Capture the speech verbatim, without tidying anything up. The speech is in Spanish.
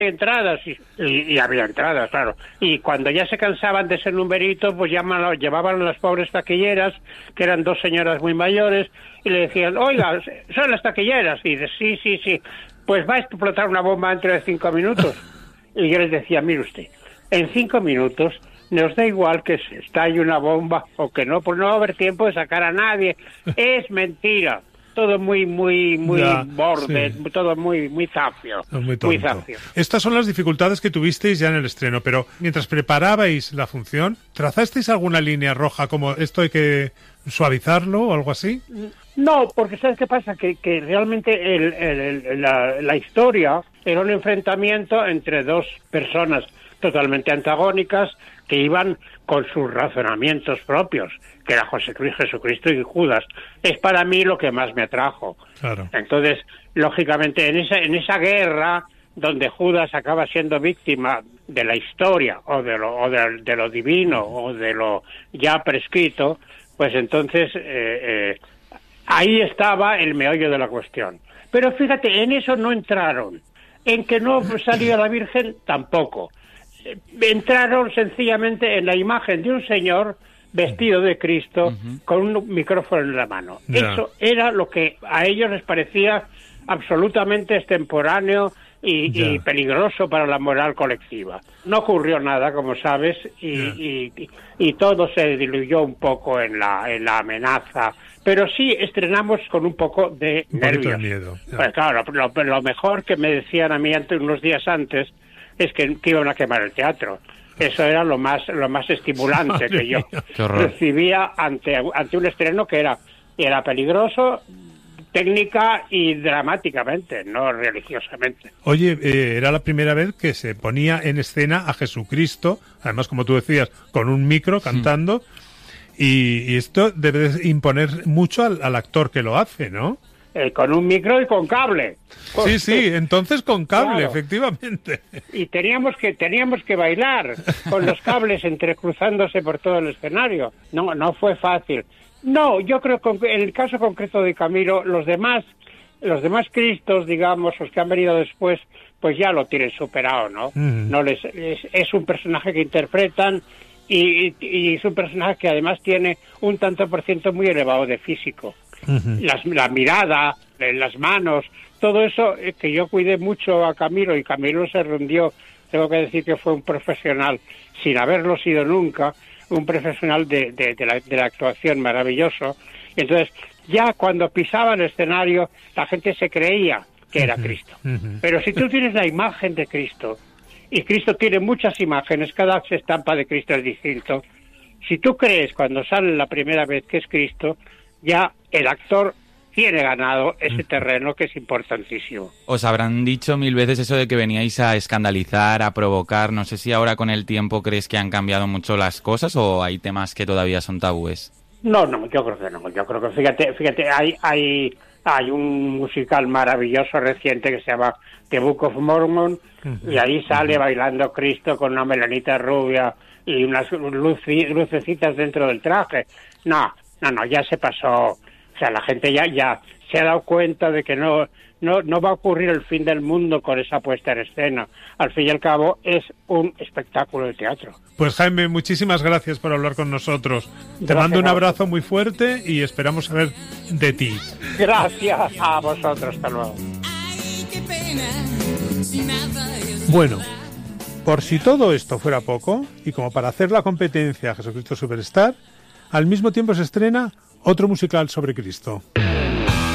entradas y, y, y había entradas, claro. Y cuando ya se cansaban de ese numerito, pues llaman, llevaban a las pobres taquilleras, que eran dos señoras muy mayores, y le decían, oiga, son las taquilleras. Y dice, sí, sí, sí, pues va a explotar una bomba dentro de cinco minutos. Y yo les decía, mire usted, en cinco minutos nos da igual que se estalle una bomba o que no, pues no va a haber tiempo de sacar a nadie. Es mentira. Todo muy, muy, muy ya, borde, sí. todo muy, muy zafio. Muy, muy zafio. Estas son las dificultades que tuvisteis ya en el estreno, pero mientras preparabais la función, ¿trazasteis alguna línea roja como esto hay que suavizarlo o algo así? No, porque ¿sabes qué pasa? Que, que realmente el, el, el, la, la historia era un enfrentamiento entre dos personas totalmente antagónicas que iban con sus razonamientos propios, que era José Cristo, Jesucristo y Judas. Es para mí lo que más me atrajo. Claro. Entonces, lógicamente, en esa, en esa guerra donde Judas acaba siendo víctima de la historia o de lo, o de, de lo divino o de lo ya prescrito, pues entonces eh, eh, ahí estaba el meollo de la cuestión. Pero fíjate, en eso no entraron. En que no salió la Virgen, tampoco. Entraron sencillamente en la imagen de un señor vestido de Cristo uh-huh. con un micrófono en la mano. Yeah. Eso era lo que a ellos les parecía absolutamente extemporáneo y, yeah. y peligroso para la moral colectiva. No ocurrió nada, como sabes, y, yeah. y, y, y todo se diluyó un poco en la, en la amenaza. Pero sí estrenamos con un poco de un nervios. De miedo. Yeah. Pues claro, lo, lo mejor que me decían a mí antes, unos días antes, es que, que iban a quemar el teatro. Eso era lo más lo más estimulante que yo recibía ante ante un estreno que era era peligroso, técnica y dramáticamente, no religiosamente. Oye, eh, era la primera vez que se ponía en escena a Jesucristo, además, como tú decías, con un micro cantando, sí. y, y esto debe imponer mucho al, al actor que lo hace, ¿no? Eh, con un micro y con cable. Con... Sí, sí, entonces con cable, claro. efectivamente. Y teníamos que teníamos que bailar con los cables entrecruzándose por todo el escenario. No, no fue fácil. No, yo creo que en el caso concreto de Camilo, los demás, los demás Cristos, digamos, los que han venido después, pues ya lo tienen superado, ¿no? Mm. No les es, es un personaje que interpretan y, y, y es un personaje que además tiene un tanto por ciento muy elevado de físico. Uh-huh. Las, la mirada, las manos, todo eso eh, que yo cuidé mucho a Camilo y Camilo se rindió. Tengo que decir que fue un profesional, sin haberlo sido nunca, un profesional de, de, de, la, de la actuación maravilloso. Y entonces, ya cuando pisaba el escenario, la gente se creía que era uh-huh. Cristo. Uh-huh. Pero si tú tienes la imagen de Cristo, y Cristo tiene muchas imágenes, cada estampa de Cristo es distinto, si tú crees cuando sale la primera vez que es Cristo, ya el actor tiene ganado ese terreno que es importantísimo. Os habrán dicho mil veces eso de que veníais a escandalizar, a provocar. No sé si ahora con el tiempo crees que han cambiado mucho las cosas o hay temas que todavía son tabúes. No, no, yo creo que no. Yo creo que, fíjate, fíjate, hay hay hay un musical maravilloso reciente que se llama The Book of Mormon uh-huh. y ahí sale uh-huh. bailando Cristo con una melanita rubia y unas luci- lucecitas dentro del traje. No. No, no, ya se pasó, o sea, la gente ya ya se ha dado cuenta de que no no no va a ocurrir el fin del mundo con esa puesta en escena. Al fin y al cabo es un espectáculo de teatro. Pues Jaime, muchísimas gracias por hablar con nosotros. Te gracias mando un abrazo muy fuerte y esperamos saber de ti. Gracias a vosotros, hasta luego. Bueno, por si todo esto fuera poco, y como para hacer la competencia a Jesucristo Superstar, al mismo tiempo se estrena otro musical sobre Cristo.